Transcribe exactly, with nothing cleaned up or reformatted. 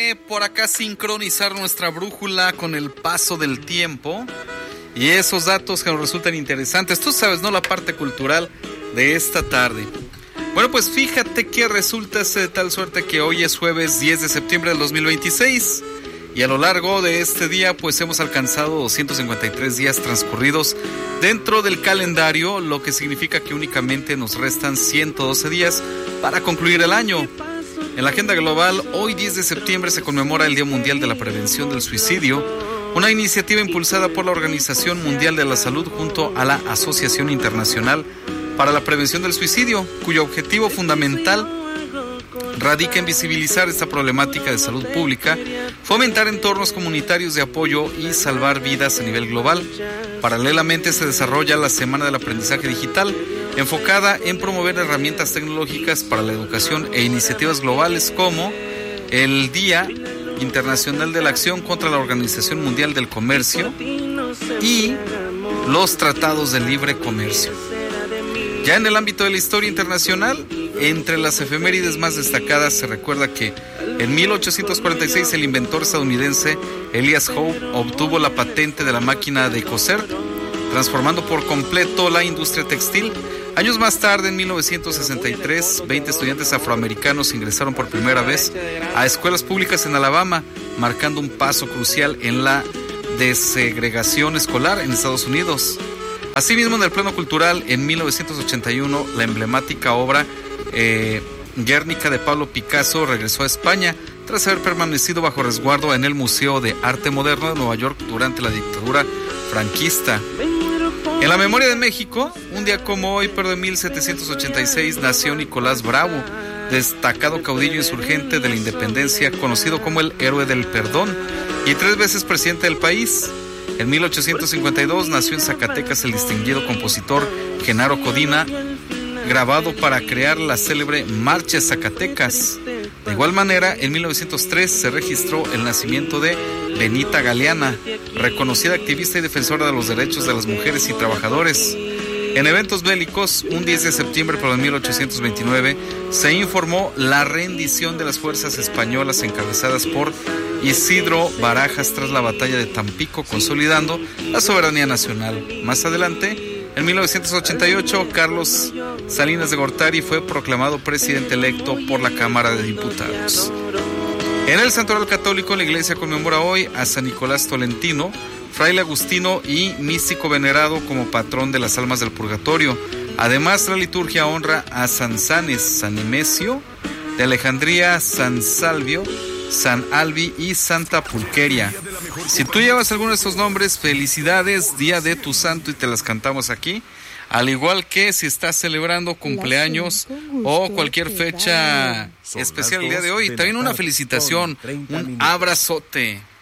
que por acá sincronizar nuestra brújula con el paso del tiempo y esos datos que nos resultan interesantes. Tú sabes, ¿no? La parte cultural de esta tarde. Bueno, pues fíjate que resulta de tal suerte que hoy es jueves diez de septiembre del dos mil veintiséis y a lo largo de este día pues hemos alcanzado doscientos cincuenta y tres días transcurridos dentro del calendario, lo que significa que únicamente nos restan ciento doce días para concluir el año. En la agenda global, hoy diez de septiembre se conmemora el Día Mundial de la Prevención del Suicidio, una iniciativa impulsada por la Organización Mundial de la Salud junto a la Asociación Internacional para la Prevención del Suicidio, cuyo objetivo fundamental radica en visibilizar esta problemática de salud pública, fomentar entornos comunitarios de apoyo y salvar vidas a nivel global. Paralelamente se desarrolla la Semana del Aprendizaje Digital, enfocada en promover herramientas tecnológicas para la educación e iniciativas globales como el Día Internacional de la Acción contra la Organización Mundial del Comercio y los Tratados de Libre Comercio. Ya en el ámbito de la historia internacional, entre las efemérides más destacadas se recuerda que en mil ochocientos cuarenta y seis el inventor estadounidense Elias Howe obtuvo la patente de la máquina de coser, transformando por completo la industria textil. Años más tarde, en mil novecientos sesenta y tres, veinte estudiantes afroamericanos ingresaron por primera vez a escuelas públicas en Alabama, marcando un paso crucial en la desegregación escolar en Estados Unidos. Asimismo, en el plano cultural, en mil novecientos ochenta y uno, la emblemática obra eh, Guernica de Pablo Picasso regresó a España tras haber permanecido bajo resguardo en el Museo de Arte Moderno de Nueva York durante la dictadura franquista. En la memoria de México, un día como hoy, pero de mil setecientos ochenta y seis, nació Nicolás Bravo, destacado caudillo insurgente de la independencia, conocido como el héroe del perdón, y tres veces presidente del país. En mil ochocientos cincuenta y dos nació en Zacatecas el distinguido compositor Genaro Codina, grabado para crear la célebre Marcha Zacatecas. De igual manera, en mil novecientos tres se registró el nacimiento de Benita Galeana, reconocida activista y defensora de los derechos de las mujeres y trabajadores. En eventos bélicos, un diez de septiembre pero de mil ochocientos veintinueve, se informó la rendición de las fuerzas españolas encabezadas por Isidro Barajas tras la batalla de Tampico, consolidando la soberanía nacional. Más adelante, en mil novecientos ochenta y ocho, Carlos Salinas de Gortari fue proclamado presidente electo por la Cámara de Diputados. En el Santoral Católico, la Iglesia conmemora hoy a San Nicolás Tolentino, fraile agustino y místico venerado como patrón de las almas del purgatorio. Además, la liturgia honra a San Sanes, San Nemesio de Alejandría, San Salvio, San Albi y Santa Pulqueria. Si tú llevas alguno de estos nombres, felicidades, día de tu santo, y te las cantamos aquí. Al igual que si estás celebrando cumpleaños o cualquier fecha especial el día de hoy, también una felicitación, un abrazote.